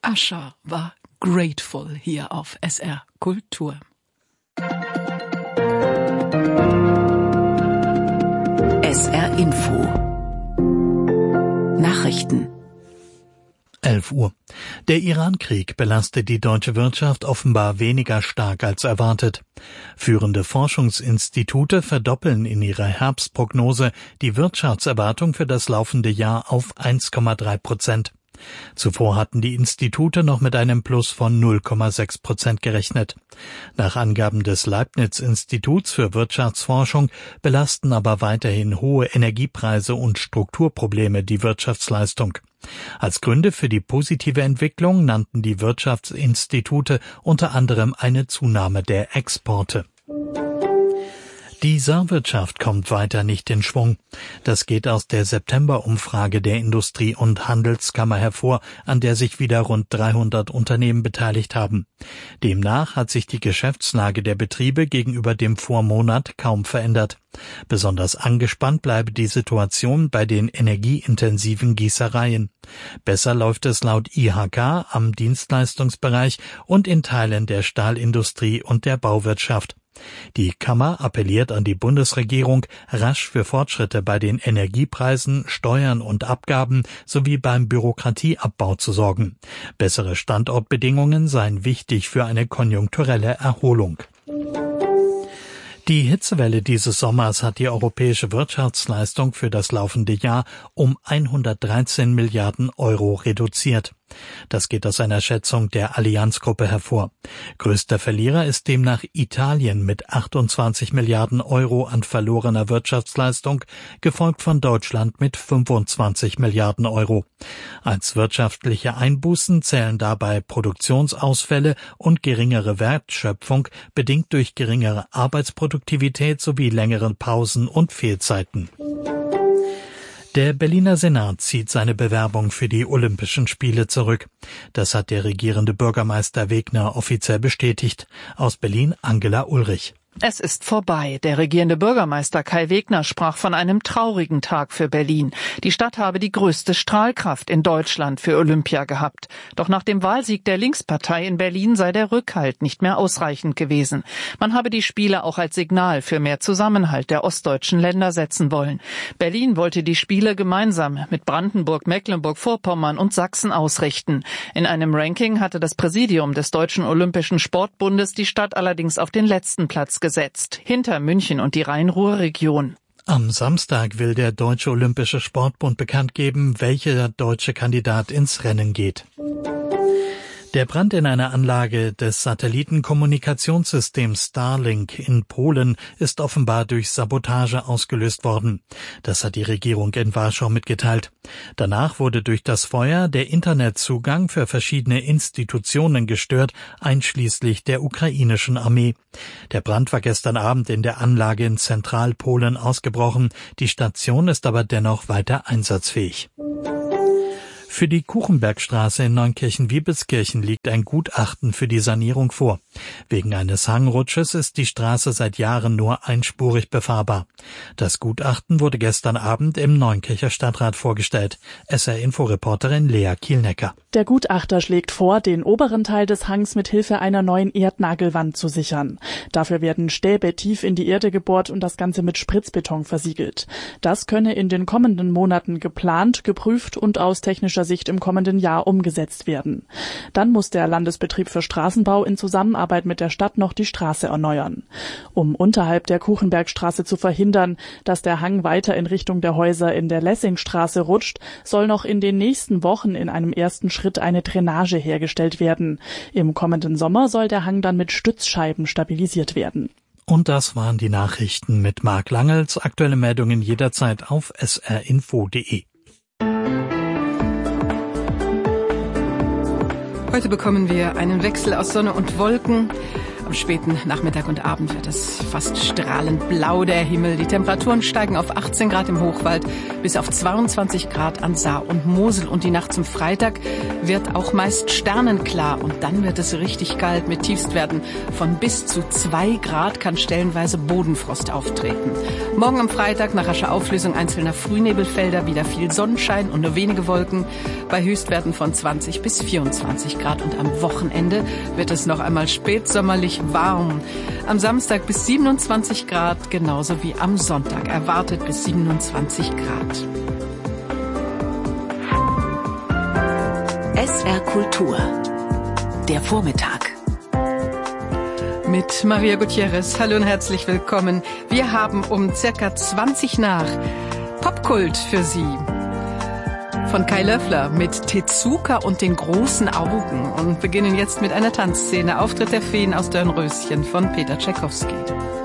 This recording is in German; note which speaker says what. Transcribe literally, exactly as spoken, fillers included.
Speaker 1: Usher war Grateful hier auf S R Kultur.
Speaker 2: S R Info Nachrichten
Speaker 3: elf Uhr. Der Iran-Krieg belastet die deutsche Wirtschaft offenbar weniger stark als erwartet. Führende Forschungsinstitute verdoppeln in ihrer Herbstprognose die Wirtschaftserwartung für das laufende Jahr auf eins Komma drei Prozent. Zuvor hatten die Institute noch mit einem Plus von null Komma sechs Prozent gerechnet. Nach Angaben des Leibniz-Instituts für Wirtschaftsforschung belasten aber weiterhin hohe Energiepreise und Strukturprobleme die Wirtschaftsleistung. Als Gründe für die positive Entwicklung nannten die Wirtschaftsinstitute unter anderem eine Zunahme der Exporte. Die Saarwirtschaft kommt weiter nicht in Schwung. Das geht aus der September-Umfrage der Industrie- und Handelskammer hervor, an der sich wieder rund dreihundert Unternehmen beteiligt haben. Demnach hat sich die Geschäftslage der Betriebe gegenüber dem Vormonat kaum verändert. Besonders angespannt bleibe die Situation bei den energieintensiven Gießereien. Besser läuft es laut I H K am Dienstleistungsbereich und in Teilen der Stahlindustrie und der Bauwirtschaft. Die Kammer appelliert an die Bundesregierung, rasch für Fortschritte bei den Energiepreisen, Steuern und Abgaben sowie beim Bürokratieabbau zu sorgen. Bessere Standortbedingungen seien wichtig für eine konjunkturelle Erholung. Die Hitzewelle dieses Sommers hat die europäische Wirtschaftsleistung für das laufende Jahr um hundertdreizehn Milliarden Euro reduziert. Das geht aus einer Schätzung der Allianz-Gruppe hervor. Größter Verlierer ist demnach Italien mit achtundzwanzig Milliarden Euro an verlorener Wirtschaftsleistung, gefolgt von Deutschland mit fünfundzwanzig Milliarden Euro. Als wirtschaftliche Einbußen zählen dabei Produktionsausfälle und geringere Wertschöpfung, bedingt durch geringere Arbeitsproduktivität sowie längere Pausen und Fehlzeiten. Der Berliner Senat zieht seine Bewerbung für die Olympischen Spiele zurück. Das hat der regierende Bürgermeister Wegner offiziell bestätigt. Aus Berlin Angela Ulrich.
Speaker 4: Es ist vorbei. Der regierende Bürgermeister Kai Wegner sprach von einem traurigen Tag für Berlin. Die Stadt habe die größte Strahlkraft in Deutschland für Olympia gehabt. Doch nach dem Wahlsieg der Linkspartei in Berlin sei der Rückhalt nicht mehr ausreichend gewesen. Man habe die Spiele auch als Signal für mehr Zusammenhalt der ostdeutschen Länder setzen wollen. Berlin wollte die Spiele gemeinsam mit Brandenburg, Mecklenburg-Vorpommern und Sachsen ausrichten. In einem Ranking hatte das Präsidium des Deutschen Olympischen Sportbundes die Stadt allerdings auf den letzten Platz gesetzt. gesetzt, hinter München und die Rhein-Ruhr-Region.
Speaker 3: Am Samstag will der Deutsche Olympische Sportbund bekannt geben, welcher deutsche Kandidat ins Rennen geht. Der Brand in einer Anlage des Satellitenkommunikationssystems Starlink in Polen ist offenbar durch Sabotage ausgelöst worden. Das hat die Regierung in Warschau mitgeteilt. Danach wurde durch das Feuer der Internetzugang für verschiedene Institutionen gestört, einschließlich der ukrainischen Armee. Der Brand war gestern Abend in der Anlage in Zentralpolen ausgebrochen. Die Station ist aber dennoch weiter einsatzfähig. Für die Kuchenbergstraße in Neunkirchen-Wiebelskirchen liegt ein Gutachten für die Sanierung vor. Wegen eines Hangrutsches ist die Straße seit Jahren nur einspurig befahrbar. Das Gutachten wurde gestern Abend im Neunkircher Stadtrat vorgestellt. S R-Info-Reporterin Lea Kielnecker.
Speaker 5: Der Gutachter schlägt vor, den oberen Teil des Hangs mit Hilfe einer neuen Erdnagelwand zu sichern. Dafür werden Stäbe tief in die Erde gebohrt und das Ganze mit Spritzbeton versiegelt. Das könne in den kommenden Monaten geplant, geprüft und aus technischer Sicht im kommenden Jahr umgesetzt werden. Dann muss der Landesbetrieb für Straßenbau in Zusammenarbeit mit der Stadt noch die Straße erneuern. Um unterhalb der Kuchenbergstraße zu verhindern, dass der Hang weiter in Richtung der Häuser in der Lessingstraße rutscht, soll noch in den nächsten Wochen in einem ersten Schritt eine Drainage hergestellt werden. Im kommenden Sommer soll der Hang dann mit Stützscheiben stabilisiert werden.
Speaker 3: Und das waren die Nachrichten mit Marc Langels. Aktuelle Meldungen jederzeit auf s r info punkt d e.
Speaker 6: Heute bekommen wir einen Wechsel aus Sonne und Wolken.
Speaker 1: Am späten Nachmittag und Abend wird es fast strahlend blau, der Himmel. Die Temperaturen steigen auf achtzehn Grad im Hochwald bis auf zweiundzwanzig Grad an Saar und Mosel. Und die Nacht zum Freitag wird auch meist sternenklar. Und dann wird es richtig kalt mit Tiefstwerten von bis zu zwei Grad, kann stellenweise Bodenfrost auftreten. Morgen am Freitag nach rascher Auflösung einzelner Frühnebelfelder wieder viel Sonnenschein und nur wenige Wolken bei Höchstwerten von zwanzig bis vierundzwanzig Grad. Und am Wochenende wird es noch einmal spätsommerlich warm. Am Samstag bis siebenundzwanzig Grad, genauso wie am Sonntag. Erwartet bis siebenundzwanzig Grad.
Speaker 2: S R Kultur. Der Vormittag.
Speaker 1: Mit Maria Gutierrez. Hallo und herzlich willkommen. Wir haben um circa zwanzig nach Popkult für Sie. Von Kai Löffler mit Tezuka und den großen Augen und beginnen jetzt mit einer Tanzszene. Auftritt der Feen aus Dornröschen von Peter Tschaikowski.